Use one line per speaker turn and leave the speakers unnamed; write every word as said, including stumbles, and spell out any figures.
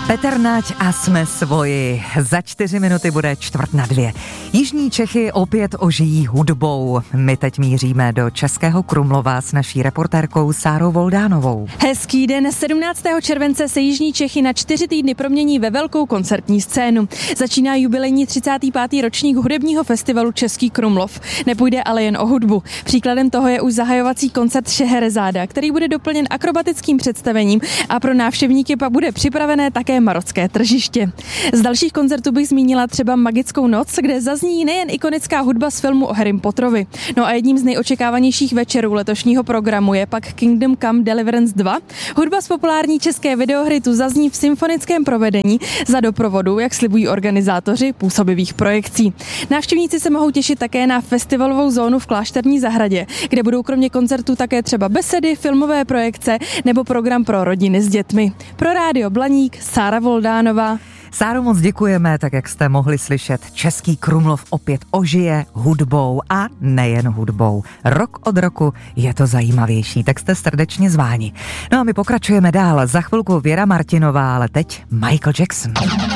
Petr Nať a jsme svoji. Za čtyři minuty bude čtvrt na dvě. Jižní Čechy opět ožijí hudbou. My teď míříme do Českého Krumlova s naší reportérkou Sárou Voldánovou.
Hezký den. sedmnáctého července se Jižní Čechy na čtyři týdny promění ve velkou koncertní scénu. Začíná jubilejní třicátý pátý ročník hudebního festivalu Český Krumlov. Nepůjde ale jen o hudbu. Příkladem toho je už zahajovací koncert Šeherezáda, který bude doplněn akrobatickým představením a pro návštěvníky pak bude připravené také marocké tržiště. Z dalších koncertů bych zmínila třeba Magickou noc, kde zazní nejen ikonická hudba z filmu o Harrym Potterovi. No a jedním z nejočekávanějších večerů letošního programu je pak Kingdom Come Deliverance dva. Hudba z populární české videohry tu zazní v symfonickém provedení za doprovodu, jak slibují organizátoři působivých projekcí. Návštěvníci se mohou těšit také na festivalovou zónu v Klášterní zahradě, kde budou kromě koncertů také třeba besedy, filmové projekce nebo program pro rodiny s dětmi. Pro Rádio Blaník Sára Voldánová.
Sáro, moc děkujeme, tak jak jste mohli slyšet, Český Krumlov opět ožije hudbou a nejen hudbou. Rok od roku je to zajímavější, tak jste srdečně zváni. No a my pokračujeme dál, za chvilku Věra Martinová, ale teď Michael Jackson.